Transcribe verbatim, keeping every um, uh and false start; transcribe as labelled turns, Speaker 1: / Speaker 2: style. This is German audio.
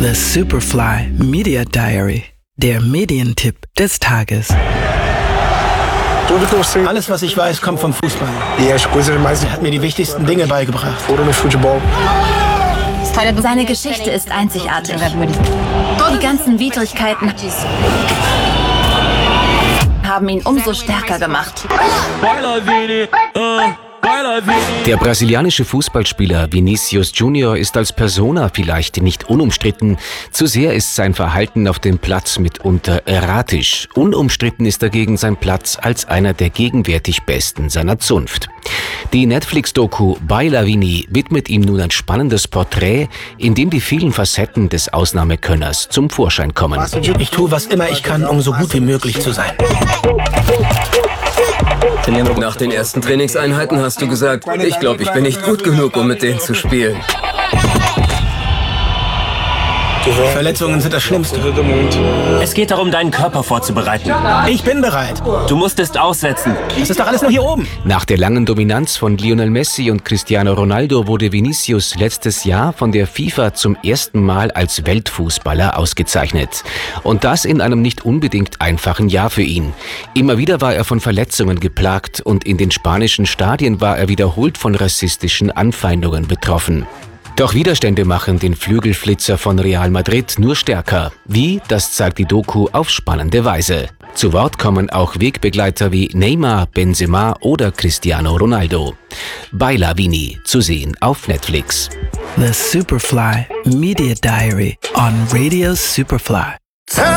Speaker 1: The Superfly Media Diary, der Medientipp des Tages.
Speaker 2: Alles, was ich weiß, kommt vom Fußball. Er hat mir die wichtigsten Dinge beigebracht.
Speaker 3: Seine Geschichte ist einzigartig. Die ganzen Widrigkeiten haben ihn umso stärker gemacht.
Speaker 4: Der brasilianische Fußballspieler Vinícius Júnior ist als Persona vielleicht nicht unumstritten, zu sehr ist sein Verhalten auf dem Platz mitunter erratisch. Unumstritten ist dagegen sein Platz als einer der gegenwärtig Besten seiner Zunft. Die Netflix-Doku Baila Vini widmet ihm nun ein spannendes Porträt, in dem die vielen Facetten des Ausnahmekönners zum Vorschein kommen.
Speaker 2: Ich tue, was immer ich kann, um so gut wie möglich zu sein.
Speaker 5: Nach den ersten Trainingseinheiten hast du gesagt, ich glaube, ich bin nicht gut genug, um mit denen zu spielen.
Speaker 2: Verletzungen sind das Schlimmste.
Speaker 6: Es geht darum, deinen Körper vorzubereiten.
Speaker 2: Ich bin bereit.
Speaker 6: Du musstest aussetzen.
Speaker 2: Das ist doch alles nur hier oben.
Speaker 4: Nach der langen Dominanz von Lionel Messi und Cristiano Ronaldo wurde Vinícius letztes Jahr von der FIFA zum ersten Mal als Weltfußballer ausgezeichnet. Und das in einem nicht unbedingt einfachen Jahr für ihn. Immer wieder war er von Verletzungen geplagt und in den spanischen Stadien war er wiederholt von rassistischen Anfeindungen betroffen. Doch Widerstände machen den Flügelflitzer von Real Madrid nur stärker. Wie, das zeigt die Doku auf spannende Weise. Zu Wort kommen auch Wegbegleiter wie Neymar, Benzema oder Cristiano Ronaldo. Baila Vini, zu sehen auf Netflix.
Speaker 1: The Superfly Media Diary on Radio Superfly.